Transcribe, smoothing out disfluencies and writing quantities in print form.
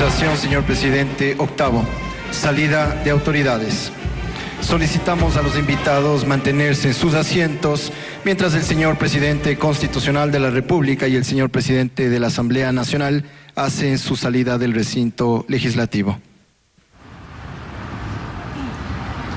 votación, señor presidente. Octavo, salida de autoridades. Solicitamos a los invitados mantenerse en sus asientos mientras el señor presidente constitucional de la República y el señor presidente de la Asamblea Nacional hacen su salida del recinto legislativo.